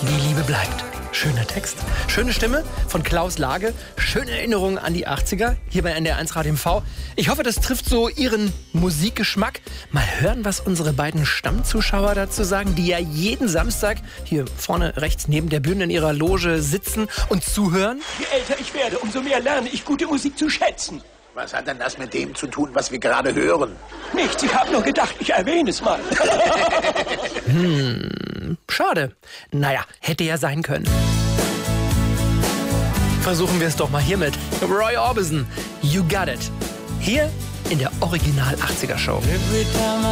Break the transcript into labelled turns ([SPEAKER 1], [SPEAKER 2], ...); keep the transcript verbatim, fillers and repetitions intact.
[SPEAKER 1] Die Liebe bleibt. Schöner Text, schöne Stimme von Klaus Lage, schöne Erinnerungen an die achtziger, hier bei N D R eins Radio M V. Ich hoffe, das trifft so Ihren Musikgeschmack. Mal hören, was unsere beiden Stammzuschauer dazu sagen, die ja jeden Samstag hier vorne rechts neben der Bühne in ihrer Loge sitzen und zuhören.
[SPEAKER 2] Je älter ich werde, umso mehr lerne ich gute Musik zu schätzen.
[SPEAKER 3] Was hat denn das mit dem zu tun, was wir gerade hören?
[SPEAKER 2] Nichts, ich habe nur gedacht, ich erwähne es mal.
[SPEAKER 1] hm, schade. Naja, hätte ja sein können. Versuchen wir es doch mal hiermit. Roy Orbison, You Got It. Hier in der Original achtziger Show.